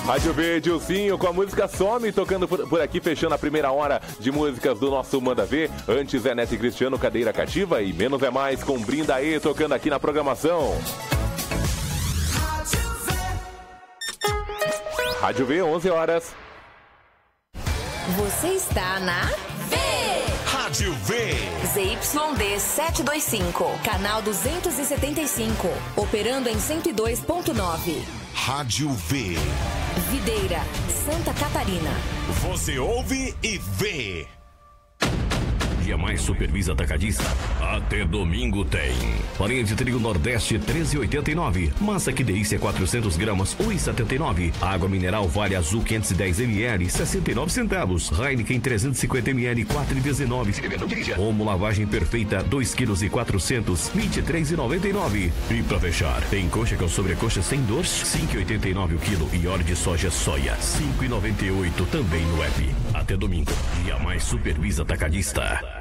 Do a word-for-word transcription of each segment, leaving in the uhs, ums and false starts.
Rádio V, Dilcinho com a música Some, tocando por, por aqui, fechando a primeira hora de músicas do nosso Manda Ver. Antes é Neto e Cristiano, Cadeira Cativa, e Menos é Mais com Brinda aí, tocando aqui na programação. Rádio V, onze horas. Você está na V. Rádio V. Z Y D setecentos e vinte e cinco, canal duzentos e setenta e cinco, operando em cento e dois ponto nove. Rádio V. Videira, Santa Catarina. Você ouve e vê. Dia Mais Supervisa Atacadista. Até domingo tem. Farinha de trigo Nordeste treze e oitenta e nove. Massa que delícia quatrocentos gramas um e setenta e nove. Água mineral Vale Azul quinhentos e dez mililitros sessenta e nove centavos. Heineken trezentos e cinquenta mililitros quatro e dezenove. Omo lavagem perfeita dois quilos e quatrocentos vinte e três e noventa e nove. E pra fechar, tem coxa com sobrecoxa sem dor cinco e oitenta e nove o quilo e óleo de soja soia cinco e noventa e oito também no app. Até domingo. Dia Mais Supervisa Atacadista.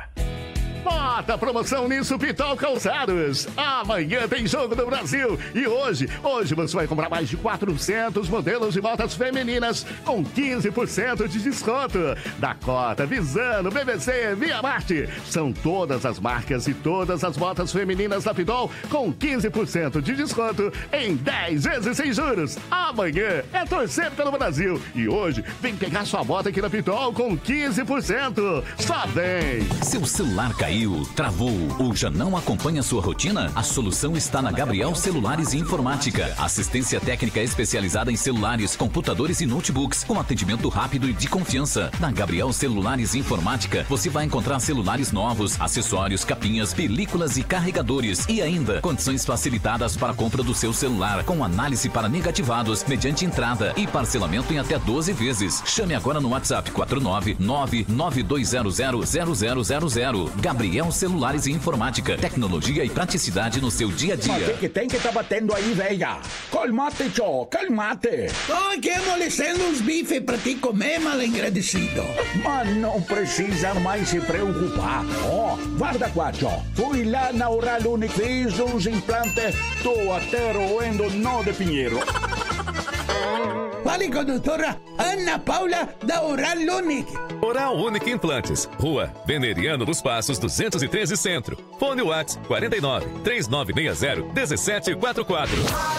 Bota promoção nisso Pitol Calçados. Amanhã tem Jogo do Brasil. E hoje, hoje você vai comprar mais de quatrocentos modelos de botas femininas com quinze por cento de desconto. Dakota, Visano, B B C, Via Marte. São todas as marcas e todas as botas femininas da Pitol com quinze por cento de desconto em dez vezes sem juros. Amanhã é torcer pelo Brasil. E hoje, vem pegar sua bota aqui na Pitol com quinze por cento. Só vem. Seu celular caiu, travou ou já não acompanha sua rotina? A solução está na Gabriel Celulares e Informática. Assistência técnica especializada em celulares, computadores e notebooks, com atendimento rápido e de confiança. Na Gabriel Celulares e Informática, você vai encontrar celulares novos, acessórios, capinhas, películas e carregadores. E ainda, condições facilitadas para a compra do seu celular, com análise para negativados, mediante entrada e parcelamento em até doze vezes. Chame agora no WhatsApp quatro nove nove nove dois zero zero zero zero zero zero. Gabriel Celulares e Informática. Tecnologia e praticidade no seu dia a dia. Mas o que tem que tá batendo aí, velha? Calmate, tio, calmate. Tô aqui amolecendo uns bifes pra te comer, mal agradecido. Mas não precisa mais se preocupar. Ó, oh, guarda qua, tio. Fui lá na Oral Unique, fiz uns implantes, tô até roendo nó de pinheiro. Fale com a doutora Ana Paula da Oral Unique. Oral Unique Implantes, Rua Veneriano dos Passos, duzentos e treze Centro. Fone WhatsApp quarenta e nove, três nove seis zero, um sete quatro quatro.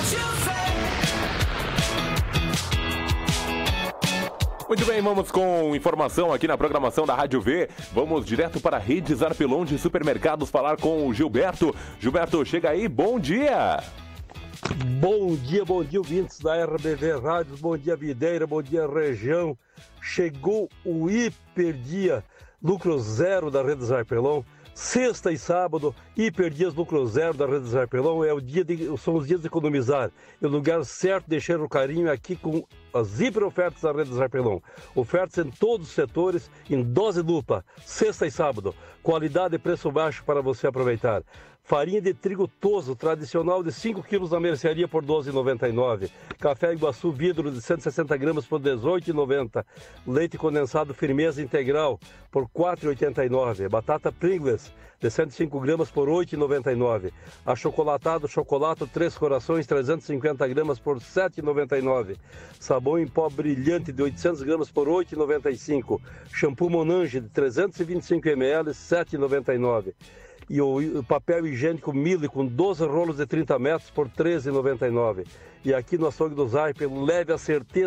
Muito bem, vamos com informação aqui na programação da Rádio V. Vamos direto para a Rede Zarpelon de Supermercados falar com o Gilberto. Gilberto, chega aí, bom dia! Bom dia, bom dia, ouvintes da R B V Rádios, bom dia, Videira, bom dia, região. Chegou o hiperdia, lucro zero da Rede Zarpelon. Sexta e sábado, hiperdias lucro zero da Rede Zarpelon. É o dia de, são os dias de economizar. É o lugar certo de deixar o carinho aqui com as hiper ofertas da Rede Zarpelon. Ofertas em todos os setores, em dose dupla, sexta e sábado. Qualidade e preço baixo para você aproveitar. Farinha de trigo toso, tradicional de cinco quilos na mercearia por doze reais e noventa e nove centavos. Café Iguaçu vidro de cento e sessenta gramas por dezoito reais e noventa centavos. Leite condensado firmeza integral por quatro reais e oitenta e nove centavos. Batata Pringles de cento e cinco gramas por oito reais e noventa e nove centavos. Achocolatado chocolate Três Corações trezentos e cinquenta gramas por sete reais e noventa e nove centavos. Sabão em pó brilhante de oitocentas gramas por oito reais e noventa e cinco centavos. Shampoo Monange de trezentos e vinte e cinco mililitros sete reais e noventa e nove centavos. E o papel higiênico Mille com doze rolos de trinta metros por treze reais e noventa e nove centavos. E aqui no açougue do Zarpe, leve a certeza